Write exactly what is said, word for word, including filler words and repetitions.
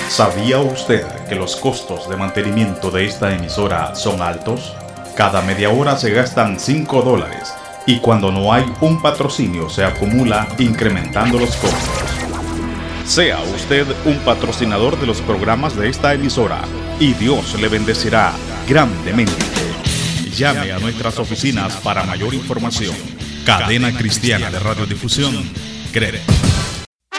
¿Sabía usted que los costos de mantenimiento de esta emisora son altos? Cada media hora se gastan cinco dólares y cuando no hay un patrocinio se acumula incrementando los costos. Sea usted un patrocinador de los programas de esta emisora y Dios le bendecirá grandemente. Llame a nuestras oficinas para mayor información. Cadena Cristiana de Radiodifusión, C R E D.